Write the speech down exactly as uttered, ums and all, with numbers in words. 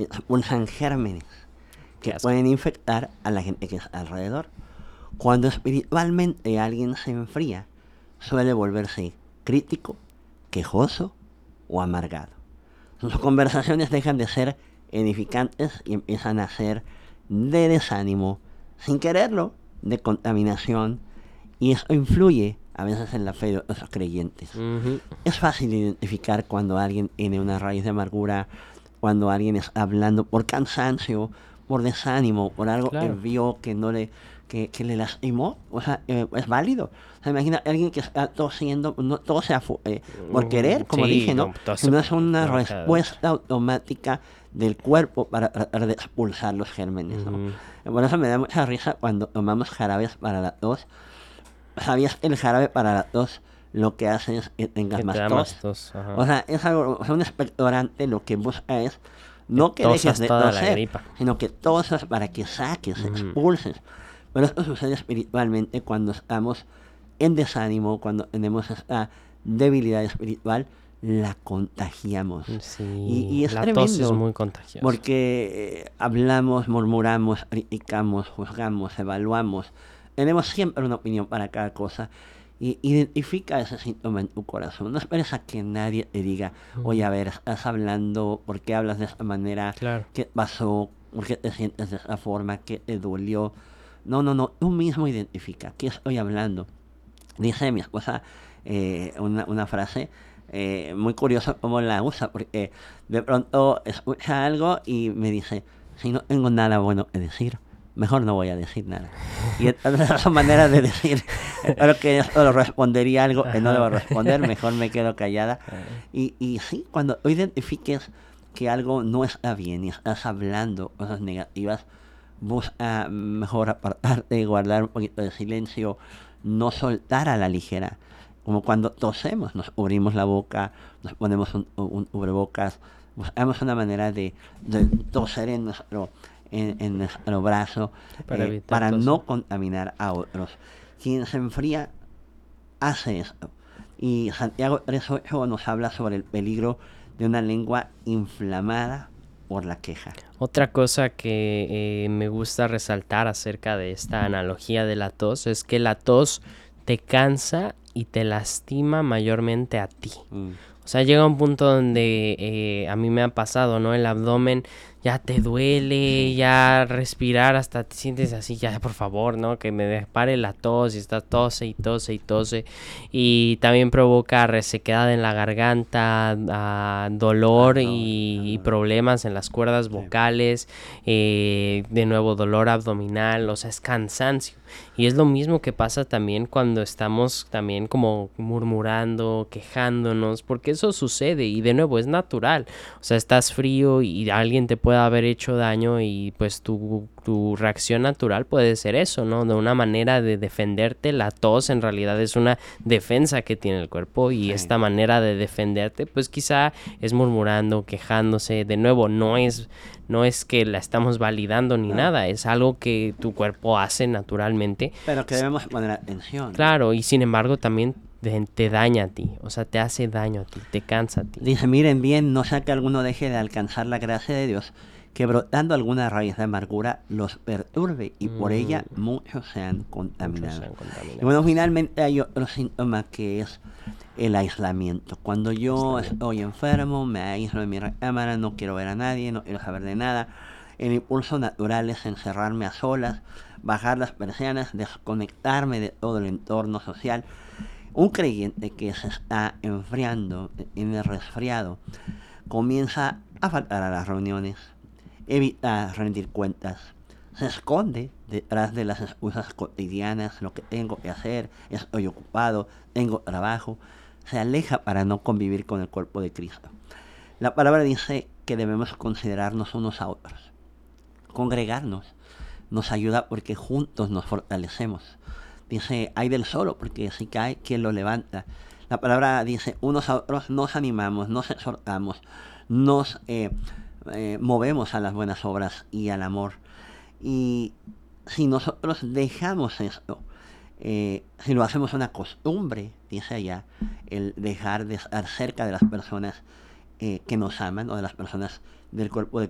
expulsan gérmenes Qué que asco. pueden infectar a la gente que está alrededor. Cuando espiritualmente alguien se enfría, suele volverse crítico, quejoso o amargado. Sus conversaciones dejan de ser edificantes y empiezan a ser de desánimo, sin quererlo, de contaminación, y eso influye a veces en la fe de los creyentes. Ujú. Es fácil identificar cuando alguien tiene una raíz de amargura, cuando alguien está hablando por cansancio, por desánimo, por algo que Claro. vio que no le, que, que le lastimó. O sea, eh, es válido. O sea, imagina alguien que está tosiendo, no tose a fu- eh, por querer, Mm, como sí, dije, ¿no? no, todo Sino eso, es una no, cada- respuesta automática del cuerpo para tratar de expulsar los gérmenes, ¿no? Ujú. Por eso me da mucha risa cuando tomamos jarabes para la tos. ¿Sabías que el jarabe para la tos lo que hace es que tengas Que te más da tos? más tos, ajá. O sea, es algo, o sea, un expectorante lo que busca es Que no que dejes tosas de toda la toser, gripa. sino que tosas para que saques, Ujú. expulses. Pero esto sucede espiritualmente cuando estamos en desánimo, cuando tenemos esta debilidad espiritual, la contagiamos. Y, Sí, y es la tos es tremendo muy contagiosa. porque eh, hablamos, murmuramos, criticamos, juzgamos, evaluamos. Tenemos siempre una opinión para cada cosa. Y identifica ese síntoma en tu corazón. No esperes a que nadie te diga, oye, a ver, estás hablando, ¿por qué hablas de esta manera? Claro. ¿Qué pasó? ¿Por qué te sientes de esa forma? ¿Qué te dolió? No, no, no. Tú mismo identifica. ¿Qué estoy hablando? Dice mi esposa eh, una, una frase eh, muy curiosa cómo la usa, porque de pronto escucha algo y me dice, si no tengo nada bueno que decir, mejor no voy a decir nada. Y entonces esa manera de decir, espero que yo solo respondería algo que no debo responder, mejor me quedo callada. Y, y sí, cuando tú identifiques que algo no está bien y estás hablando cosas negativas, busca mejor apartarte y guardar un poquito de silencio, no soltar a la ligera. Como cuando tosemos, nos cubrimos la boca, nos ponemos un, un cubrebocas, buscamos una manera de, de toser en nuestro, en, en nuestro brazo Para eh, evitar para toser. no contaminar a otros. Quien se enfría hace esto. Y Santiago tres ocho nos habla sobre el peligro de una lengua inflamada por la queja. Otra cosa que eh, me gusta resaltar acerca de esta analogía de la tos es que la tos te cansa y te lastima mayormente a ti. Mm. O sea, llega un punto donde eh, a mí me ha pasado, ¿no? El abdomen ya te duele, Sí. ya respirar hasta te sientes así, ya por favor, ¿no? Que me pare la tos y está tose y tose y tose. Y también provoca resequedad en la garganta, ah, dolor Ah, y, dolor, y dolor. problemas en las cuerdas Sí. vocales, eh, de nuevo dolor abdominal, o sea, es cansancio. Y es lo mismo que pasa también cuando estamos también como murmurando, quejándonos, porque eso sucede y de nuevo es natural. O sea, estás frío y alguien te puede haber hecho daño y pues tu, tu reacción natural puede ser eso, ¿no? De una manera de defenderte. La tos en realidad es una defensa que tiene el cuerpo y Sí. esta manera de defenderte pues quizá es murmurando, quejándose. De nuevo, no es... No es que la estamos validando ni No. nada, es algo que tu cuerpo hace naturalmente. Pero que debemos poner atención. Claro, y sin embargo también te, te daña a ti, o sea, te hace daño a ti, te cansa a ti. Dice, miren bien, no sea que alguno deje de alcanzar la gracia de Dios, que brotando alguna raíz de amargura los perturbe y por Mm. ella muchos sean Muchos contaminados. se han contaminado. Y bueno, finalmente hay otro síntoma que es el aislamiento. Cuando yo estoy enfermo, me aíslo en mi recámara, no quiero ver a nadie, no quiero saber de nada. El impulso natural es encerrarme a solas, bajar las persianas, desconectarme de todo el entorno social. Un creyente que se está enfriando, tiene resfriado, comienza a faltar a las reuniones, evita rendir cuentas, se esconde detrás de las excusas cotidianas, lo que tengo que hacer, estoy ocupado, tengo trabajo, se aleja para no convivir con el cuerpo de Cristo. La palabra dice que debemos considerarnos unos a otros. Congregarnos nos ayuda porque juntos nos fortalecemos. Dice, hay del solo, porque si cae, ¿quién lo levanta? La palabra dice, unos a otros nos animamos, nos exhortamos, nos eh, eh, movemos a las buenas obras y al amor. Y si nosotros dejamos esto, eh, si lo hacemos una costumbre, dice allá, el dejar de estar cerca de las personas eh, que nos aman o de las personas del cuerpo de